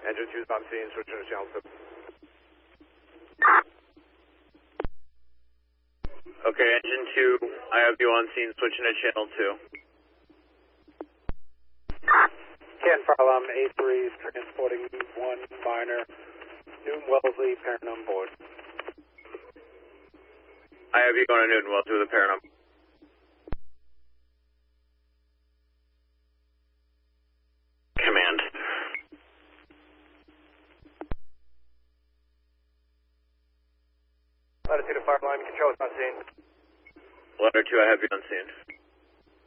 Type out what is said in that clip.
Engine 2's on scene, switching to channel 2. Okay, Engine 2, I have you on scene, switching to channel 2. Ken Farlam, A3, transporting 1 minor, Newton Wellesley, parent on board. I have you going to Newton Wellesley with a parent on board. Command. Latitude of Farlam, control is on scene. Letter 2, I have you on scene.